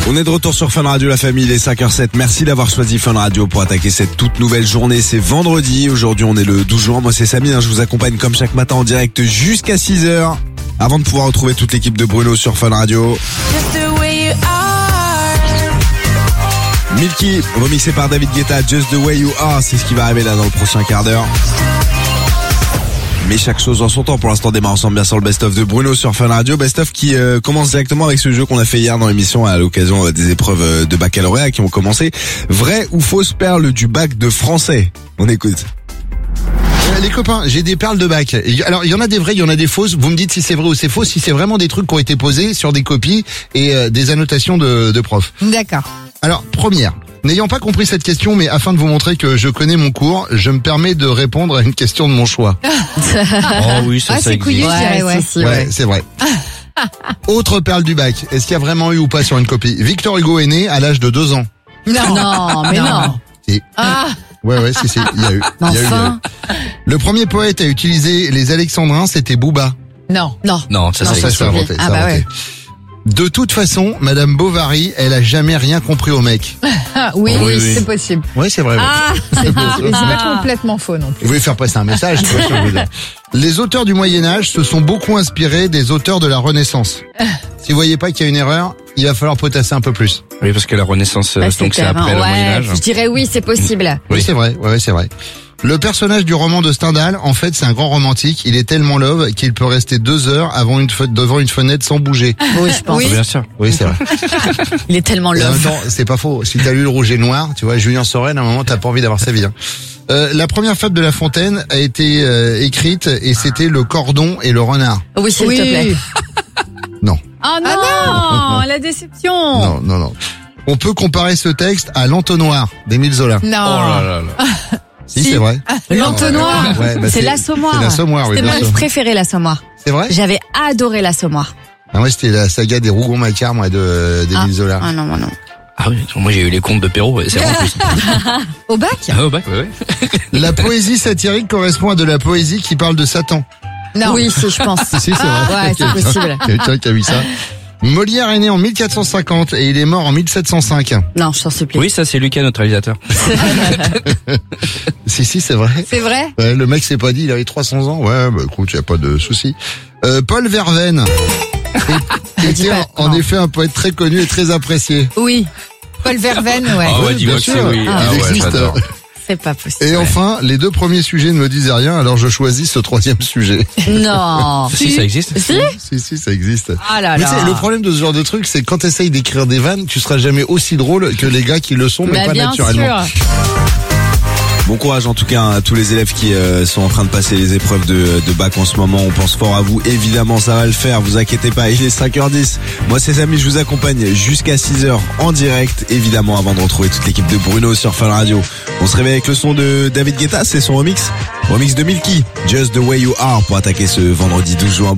On est de retour sur Fun Radio, la famille, les 5h07. Merci d'avoir choisi Fun Radio pour attaquer cette toute nouvelle journée. C'est vendredi. Aujourd'hui, on est le 12 juin. Moi, c'est Samy. Je vous accompagne comme chaque matin en direct jusqu'à 6h. Avant de pouvoir retrouver toute l'équipe de Bruno sur Fun Radio. Milky, remixé par David Guetta, Just the Way You Are. C'est ce qui va arriver là dans le prochain quart d'heure. Mais chaque chose en son temps. Pour l'instant, démarre ensemble bien sûr le best-of de Bruno sur Fun Radio. Best-of qui commence directement avec ce jeu qu'on a fait hier dans l'émission à l'occasion des épreuves de baccalauréat qui ont commencé. Vraie ou fausse perle du bac de français? On écoute. Les copains, j'ai des perles de bac. Alors, il y en a des vraies, il y en a des fausses. Vous me dites si c'est vrai ou c'est faux, si c'est vraiment des trucs qui ont été posés sur des copies et des annotations de profs. D'accord. Alors, première. N'ayant pas compris cette question, mais afin de vous montrer que je connais mon cours, je me permets de répondre à une question de mon choix. Oh oui, ça c'est couillu, je dirais, Ouais, c'est vrai. Autre perle du bac. Est-ce qu'il y a vraiment eu ou pas sur une copie? Victor Hugo est né à l'âge de 2 ans. Non, mais non. Si. Ouais, si, il y a eu. Il y a eu. Le premier poète à utiliser les alexandrins, c'était Booba. Non, ça c'est inventé. Ah bah ouais. De toute façon, Madame Bovary, elle a jamais rien compris au mec. Oui, c'est possible. Oui, c'est vrai. C'est pas complètement faux non plus. Vous voulez faire passer un message, tu vois, Les auteurs du Moyen-Âge se sont beaucoup inspirés des auteurs de la Renaissance. Si vous voyez pas qu'il y a une erreur, il va falloir potasser un peu plus. Oui, parce que la Renaissance, donc c'est après le Moyen-Âge. Je dirais oui, c'est possible. Oui, c'est vrai. Ouais, c'est vrai. Le personnage du roman de Stendhal, en fait, c'est un grand romantique. Il est tellement love qu'il peut rester 2 heures devant une fenêtre sans bouger. Oui, je pense. Oui, bien sûr. Oui, c'est vrai. Il est tellement Et en même love. temps, c'est pas faux. Si t'as lu Le Rouge et le Noir, tu vois, Julien Sorel, à un moment, t'as pas envie d'avoir sa vie. Hein. La première fable de La Fontaine a été écrite et c'était Le Cordon et le Renard. Oui, s'il te plaît. Non. Oh non, la déception. Non. On peut comparer ce texte à L'Entonnoir d'Émile Zola. Non. Oh là là. Si, c'est vrai. L'Entonnoir. Ouais, bah c'est l'Assommoir. C'est l'Assommoir, oui. C'était bien mon sûr. livre préféré, l'Assommoir. C'est vrai? J'avais adoré l'Assommoir. Ah ouais, c'était la saga des Rougon-Macquart, moi, d'Émile Zola. Ah non. Ah oui, moi j'ai eu les contes de Perrault, c'est vraiment plus. Au bac? Ah, au bac, ouais. La poésie satirique correspond à de la poésie qui parle de Satan. Non. Oui, si, je pense. Si, c'est vrai. Ouais, c'est possible. Quelqu'un qui a vu ça. Molière est né en 1450 et il est mort en 1705. Non, je t'en supplie. Oui, ça c'est Lucas, notre réalisateur. Si, c'est vrai. C'est vrai? Ouais, le mec s'est pas dit, il avait 300 ans. Ouais, bah écoute, y a pas de souci. Paul Verlaine était en effet un poète très connu et très apprécié. Oui. Paul Verlaine, ouais. Ah ouais, dis-moi bien que c'est sûr. oui. Il existe. j'adore. C'est pas possible. Et enfin, les 2 premiers sujets ne me disaient rien, alors je choisis ce 3e sujet. Non. Si, ça existe. Si? Si, ça existe. Ah là Mais là. tu sais, le problème de ce genre de truc, c'est que quand t'essayes d'écrire des vannes, tu seras jamais aussi drôle que les gars qui le sont, mais Bah, pas bien naturellement. sûr. Bon courage en tout cas à tous les élèves qui sont en train de passer les épreuves de bac en ce moment. On pense fort à vous. Évidemment, ça va le faire. Vous inquiétez pas. Il est 5h10. Moi, c'est Samy. Je vous accompagne jusqu'à 6h en direct. Évidemment, avant de retrouver toute l'équipe de Bruno sur Fun Radio. On se réveille avec le son de David Guetta. C'est son remix de Milky. Just the Way You Are pour attaquer ce vendredi 12 juin.